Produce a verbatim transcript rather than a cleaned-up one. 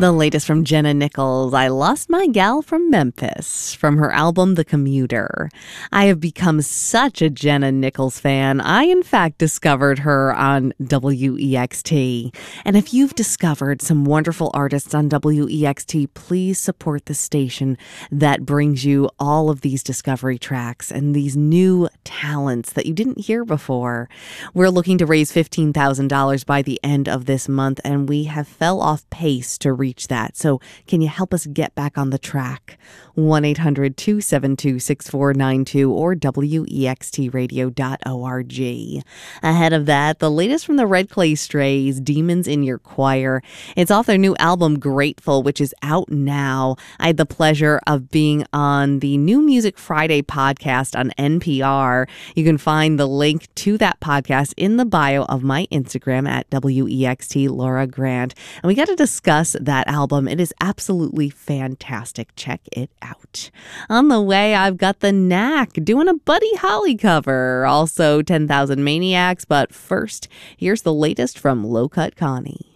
The latest from Jenna Nichols, I Lost My Gal from Memphis, from her album The Commuter. I have become such a Jenna Nichols fan. I, in fact, discovered her on W E X T. And if you've discovered some wonderful artists on W E X T, please support the station that brings you all of these discovery tracks and these new talents that you didn't hear before. We're looking to raise fifteen thousand dollars by the end of this month, and we have fell off pace to reach that. So can you help us get back on the track? one eight hundred two seven two six four nine two or W E X T radio dot org. Ahead of that, the latest from the Red Clay Strays, Demons in Your Choir. It's off their new album, Grateful, which is out now. I had the pleasure of being on the New Music Friday podcast on N P R. You can find the link to that podcast in the bio of my Instagram at W E X T Laura Grant. And we got to discuss that album. It is absolutely fantastic. Check it out. On the way, I've got The Knack doing a Buddy Holly cover. Also ten thousand Maniacs. But first, here's the latest from Low Cut Connie.